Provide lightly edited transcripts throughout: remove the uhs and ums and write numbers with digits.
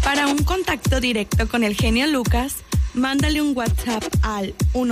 Para un contacto directo con el genio Lucas, mándale un WhatsApp al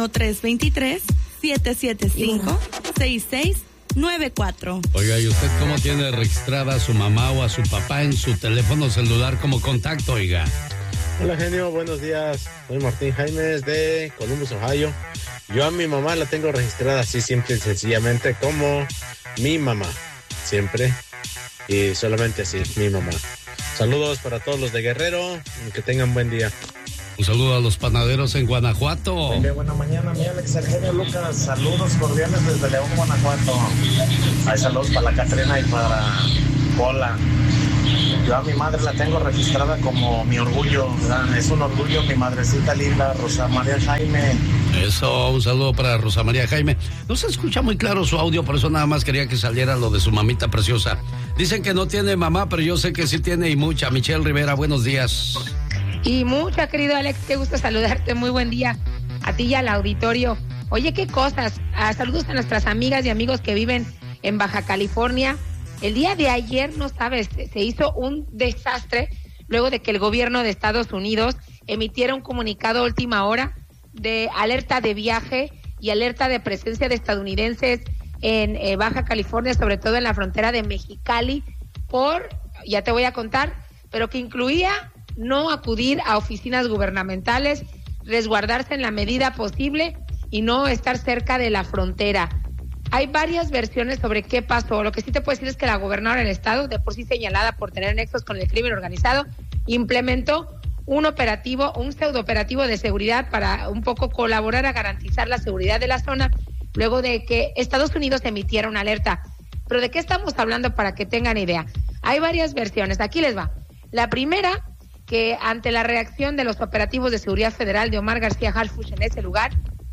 1323-775-6694. Oiga, ¿y usted cómo tiene registrada a su mamá o a su papá en su teléfono celular como contacto, oiga? Hola, genio, buenos días. Soy Martín Jaimes de Columbus, Ohio. Yo a mi mamá la tengo registrada así, simple y sencillamente, como mi mamá. Siempre y solamente así, mi mamá. Saludos para todos los de Guerrero, que tengan buen día. Un saludo a los panaderos en Guanajuato. Buena mañana, mi Alex, el genio Lucas. Saludos cordiales desde León, Guanajuato. Hay saludos para la Catrina y para Pola. Yo a mi madre la tengo registrada como mi orgullo, ¿verdad? Es un orgullo, mi madrecita linda, Rosa María Jaime. Eso, un saludo para Rosa María Jaime. No se escucha muy claro su audio, por eso nada más quería que saliera lo de su mamita preciosa. Dicen que no tiene mamá, pero yo sé que sí tiene y mucha. Michelle Rivera, buenos días. Y mucha, querido Alex, qué gusto saludarte, muy buen día a ti y al auditorio. Oye, qué cosas, saludos a nuestras amigas y amigos que viven en Baja California. El día de ayer, no sabes, se hizo un desastre luego de que el gobierno de Estados Unidos emitiera un comunicado a última hora de alerta de viaje y alerta de presencia de estadounidenses en Baja California, sobre todo en la frontera de Mexicali, ya te voy a contar, pero que incluía no acudir a oficinas gubernamentales, resguardarse en la medida posible y no estar cerca de la frontera. Hay varias versiones sobre qué pasó. Lo que sí te puedo decir es que la gobernadora del estado, de por sí señalada por tener nexos con el crimen organizado, implementó un pseudooperativo de seguridad para un poco colaborar a garantizar la seguridad de la zona, luego de que Estados Unidos emitiera una alerta. Pero ¿de qué estamos hablando para que tengan idea? Hay varias versiones. Aquí les va. La primera, que ante la reacción de los operativos de seguridad federal de Omar García Harfuch en ese lugar,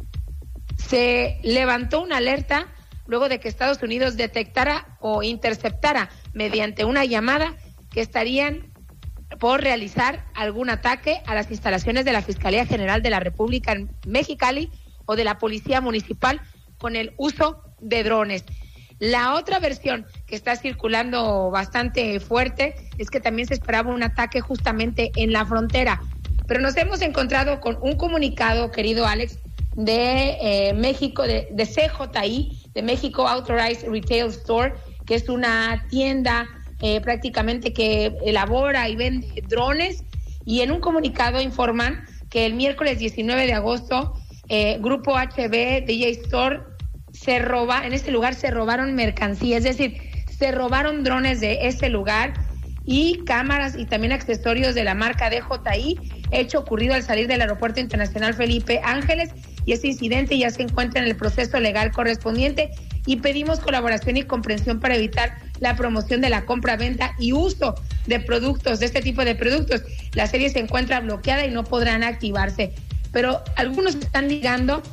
se levantó una alerta luego de que Estados Unidos detectara o interceptara mediante una llamada que estarían por realizar algún ataque a las instalaciones de la Fiscalía General de la República en Mexicali o de la Policía Municipal con el uso de drones. La otra versión que está circulando bastante fuerte es que también se esperaba un ataque justamente en la frontera. Pero nos hemos encontrado con un comunicado, querido Alex, de México, de CJI, de México Authorized Retail Store, que es una tienda prácticamente que elabora y vende drones, y en un comunicado informan que el miércoles 19 de agosto, Grupo HB, DJ Store, en este lugar se robaron mercancía, es decir, se robaron drones de ese lugar y cámaras y también accesorios de la marca DJI, hecho ocurrido al salir del Aeropuerto Internacional Felipe Ángeles, y ese incidente ya se encuentra en el proceso legal correspondiente y pedimos colaboración y comprensión para evitar la promoción de la compra, venta y uso de productos, de este tipo de productos. La serie se encuentra bloqueada y no podrán activarse, pero algunos están ligando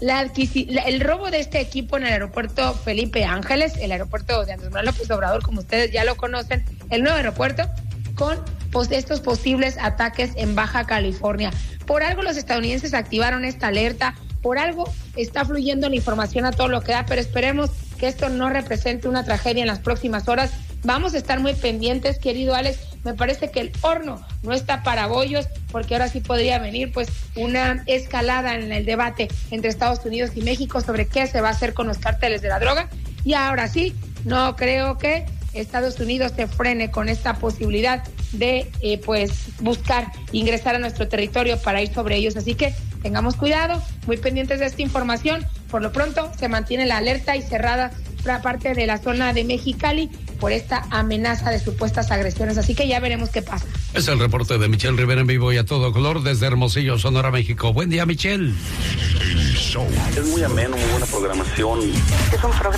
el robo de este equipo en el aeropuerto Felipe Ángeles, el aeropuerto de Andrés Manuel López Obrador, como ustedes ya lo conocen, el nuevo aeropuerto, con estos posibles ataques en Baja California. Por algo los estadounidenses activaron esta alerta, por algo está fluyendo la información a todo lo que da, pero esperemos que esto no represente una tragedia en las próximas horas. Vamos a estar muy pendientes, querido Alex. Me parece que el horno no está para bollos, porque ahora sí podría venir pues una escalada en el debate entre Estados Unidos y México sobre qué se va a hacer con los cárteles de la droga. Y ahora sí, no creo que Estados Unidos se frene con esta posibilidad de buscar ingresar a nuestro territorio para ir sobre ellos. Así que tengamos cuidado, muy pendientes de esta información. Por lo pronto se mantiene la alerta y cerrada la parte de la zona de Mexicali por esta amenaza de supuestas agresiones. Así que ya veremos qué pasa. Es el reporte de Michelle Rivera en vivo y a todo color desde Hermosillo, Sonora, México. Buen día, Michelle. Es muy ameno, muy buena programación. Es un programa